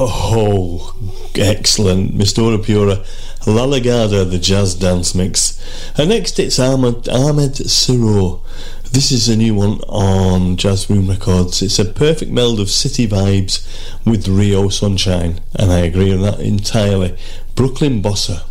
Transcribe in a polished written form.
Oh, excellent. Mistura Pura, La Legada, the jazz dance mix. And next it's Ahmed Siro. This is a new one on Jazz Room Records. It's a perfect meld of city vibes with Rio sunshine, and I agree on that entirely. Brooklyn Bossa.